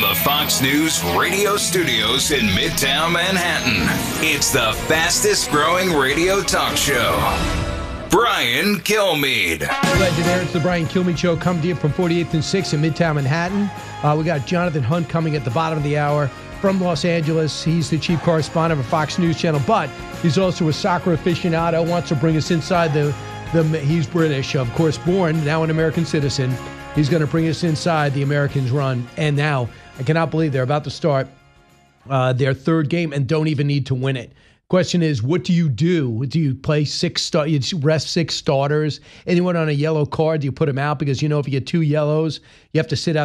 the Fox News radio studios in Midtown Manhattan, it's the fastest growing radio talk show. Brian Kilmeade. Glad you're there. It's the Brian Kilmeade Show. Come to you from 48th and 6th in Midtown Manhattan. We got Jonathan Hunt coming at the bottom of the hour from Los Angeles. He's the chief correspondent of Fox News Channel, but he's also a soccer aficionado, wants to bring us inside he's British, of course, born, now an American citizen. He's going to bring us inside the Americans' run. And now, I cannot believe they're about to start their third game and don't even need to win it. Question is, what do you do? Do you play you rest six starters? Anyone on a yellow card, do you put them out? Because, if you get two yellows, you have to sit out